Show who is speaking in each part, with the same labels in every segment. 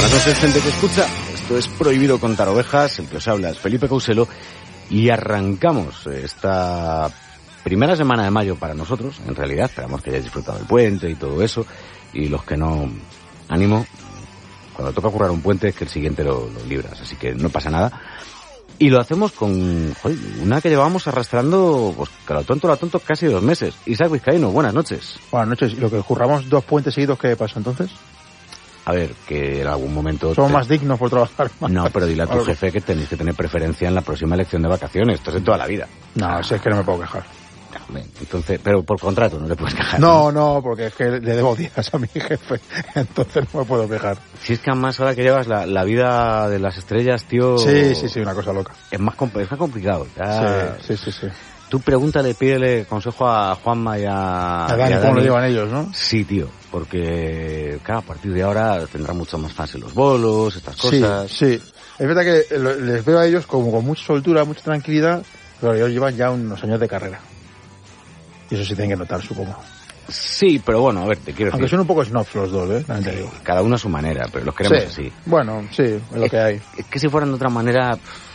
Speaker 1: Buenas noches, gente que escucha. Esto es Prohibido Contar Ovejas. El que os habla es Felipe Couselo. Y arrancamos esta primera semana de mayo para nosotros. En realidad, esperamos que hayáis disfrutado del puente y todo eso. Y los que no, ánimo. Cuando toca currar un puente es que el siguiente lo libras. Así que no pasa nada. Y lo hacemos con una que llevábamos arrastrando, pues, que lo tonto, casi 2 meses. Isaac Vizcaíno, buenas noches.
Speaker 2: Buenas noches. ¿Y lo que curramos 2 puentes seguidos, qué pasa entonces?
Speaker 1: A ver, que en algún momento...
Speaker 2: Somos más dignos por trabajar más.
Speaker 1: No, pero dile a tu jefe que tenéis que tener preferencia en la próxima elección de vacaciones. Esto es en toda la vida.
Speaker 2: No, si es que no me puedo quejar.
Speaker 1: Entonces, pero por contrato no le puedes quejar.
Speaker 2: No, porque es que le debo días a mi jefe. Entonces no me puedo quejar.
Speaker 1: Si es que además ahora que llevas la vida de las estrellas, tío...
Speaker 2: Sí, una cosa loca.
Speaker 1: Es más complicado. Ya...
Speaker 2: Sí.
Speaker 1: Tú pregúntale, pídele consejo a Juanma y a
Speaker 2: Dani, ¿cómo lo llevan ellos, no?
Speaker 1: Sí, tío, porque, claro, a partir de ahora tendrán mucho más fácil los bolos, estas cosas.
Speaker 2: Sí. Es verdad que les veo a ellos como con mucha soltura, mucha tranquilidad, pero ellos llevan ya unos años de carrera. Y eso sí tienen que notar, supongo.
Speaker 1: Sí, pero bueno, a ver, te quiero decir...
Speaker 2: Aunque son un poco snobs los dos, ¿eh?
Speaker 1: Sí, cada uno a su manera, pero los queremos así.
Speaker 2: Bueno, sí, es lo que hay.
Speaker 1: Es que si fueran de otra manera...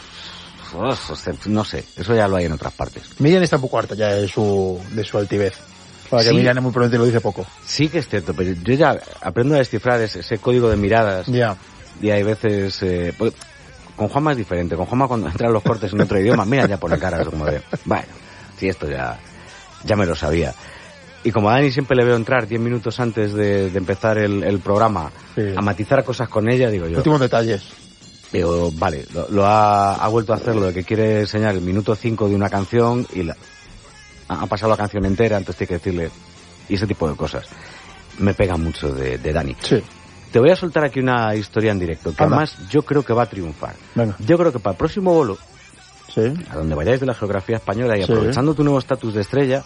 Speaker 1: no sé, eso ya lo hay en otras partes.
Speaker 2: Miriam está un poco harta ya de su altivez. Para que Miriam muy probablemente lo dice poco.
Speaker 1: Sí que es cierto, pero yo ya aprendo a descifrar ese código de miradas.
Speaker 2: Ya.
Speaker 1: Y hay veces... pues, con Juanma es diferente. Con Juanma cuando entran los cortes en otro idioma, Miriam ya pone caras como de... Bueno, si esto ya me lo sabía. Y como a Dani siempre le veo entrar 10 minutos antes de empezar el programa a matizar cosas con ella, digo yo...
Speaker 2: Últimos detalles.
Speaker 1: Digo, vale, lo ha vuelto a hacer lo de que quiere enseñar el minuto 5 de una canción y ha pasado la canción entera, entonces tiene que decirle... Y ese tipo de cosas. Me pega mucho de Dani.
Speaker 2: Sí.
Speaker 1: Te voy a soltar aquí una historia en directo, que además yo creo que va a triunfar.
Speaker 2: Venga.
Speaker 1: Yo creo que para el próximo bolo,
Speaker 2: a
Speaker 1: donde vayáis de la geografía española y aprovechando tu nuevo estatus de estrella,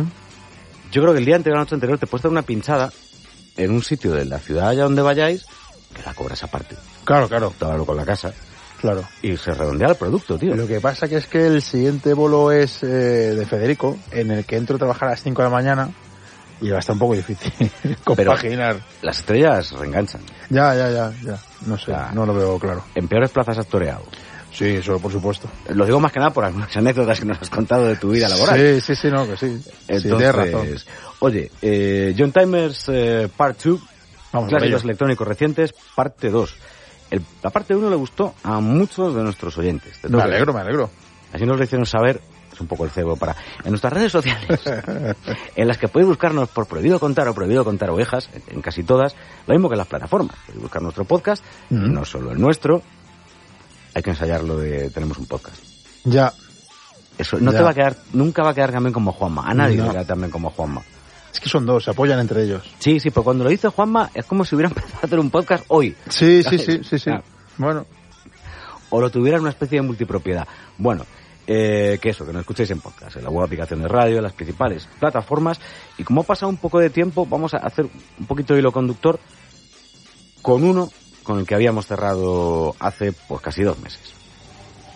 Speaker 1: yo creo que el día anterior, la noche anterior, te puedes dar una pinchada en un sitio de la ciudad allá donde vayáis, que la cobras aparte.
Speaker 2: Claro.
Speaker 1: Tómalo con la casa.
Speaker 2: Claro.
Speaker 1: Y se redondea el producto, tío.
Speaker 2: Lo que pasa que es que el siguiente bolo es de Federico, en el que entro a trabajar a las 5 de la mañana y va a estar un poco difícil compaginar.
Speaker 1: Pero las estrellas reenganchan.
Speaker 2: Ya. No sé, no lo veo claro.
Speaker 1: En peores plazas has toreado.
Speaker 2: Sí, eso por supuesto.
Speaker 1: Lo digo más que nada por algunas anécdotas que nos has contado de tu vida laboral.
Speaker 2: Sí, no, que sí.
Speaker 1: Entonces,
Speaker 2: tienes razón.
Speaker 1: Oye, John Timers Part 2, clásicos electrónicos recientes, parte 2. La parte 1 le gustó a muchos de nuestros oyentes.
Speaker 2: Me alegro.
Speaker 1: Así nos lo hicieron saber, es un poco el cebo en nuestras redes sociales, en las que podéis buscarnos por Prohibido Contar o Prohibido Contar Ovejas, en casi todas, lo mismo que en las plataformas. Podéis buscar nuestro podcast, y no solo el nuestro, hay que ensayarlo de tenemos un podcast.
Speaker 2: Ya.
Speaker 1: Eso no te va a quedar, nunca va a quedar también como Juanma, a nadie le queda también como Juanma.
Speaker 2: Es que son dos, se apoyan entre ellos.
Speaker 1: Sí, pero cuando lo dice Juanma es como si hubiera empezado a hacer un podcast hoy.
Speaker 2: Sí. Bueno.
Speaker 1: O lo tuviera en una especie de multipropiedad. Bueno, que nos escuchéis en podcast, en la web aplicación de radio, en las principales plataformas. Y como ha pasado un poco de tiempo, vamos a hacer un poquito de hilo conductor con uno con el que habíamos cerrado hace pues casi 2 meses.